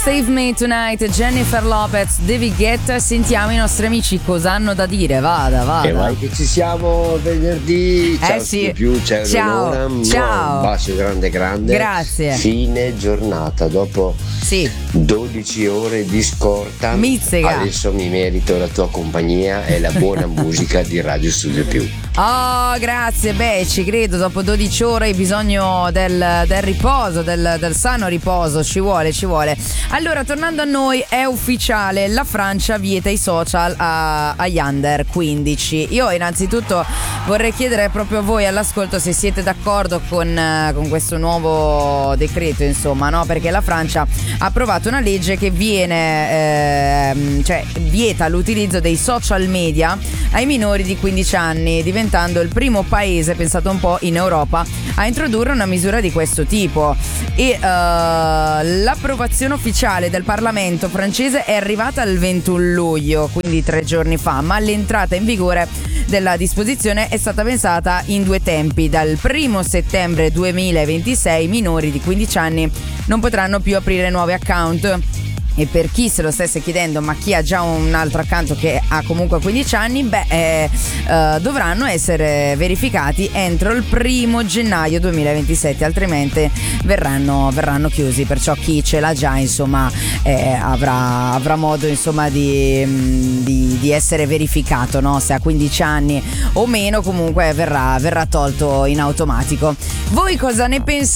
Save Me Tonight, Jennifer Lopez, David Guetta. Sentiamo i nostri amici cosa hanno da dire. Vada. E vai che ci siamo venerdì. Ciao, sì. Più, ciao. Ciao. Un bacio grande. Grazie. Fine giornata dopo 12 ore di scorta. Mizzica. Adesso mi merito la tua compagnia e la buona musica di Radio Studio Più. Oh, grazie. Beh, ci credo, dopo 12 ore hai bisogno del riposo, del sano riposo, ci vuole. Allora, tornando a noi, è ufficiale, la Francia vieta i social agli under 15. Io innanzitutto vorrei chiedere proprio a voi all'ascolto se siete d'accordo con questo nuovo decreto, insomma, no? Perché la Francia ha approvato una legge che vieta l'utilizzo dei social media ai minori di 15 anni, diventando il primo paese, pensate un po', in Europa a introdurre una misura di questo tipo. E l'approvazione ufficiale del Parlamento francese è arrivata il 21 luglio, quindi 3 giorni fa, ma l'entrata in vigore della disposizione è stata pensata in 2 tempi. Dal 1 settembre 2026 minori di 15 anni non potranno più aprire nuovi account. E per chi se lo stesse chiedendo, ma chi ha già un altro account che ha comunque 15 anni, dovranno essere verificati entro il 1 gennaio 2027, altrimenti verranno chiusi. Perciò chi ce l'ha già, insomma, avrà modo, insomma, di essere verificato, no? Se ha 15 anni o meno, comunque verrà tolto in automatico. Voi cosa ne pensate?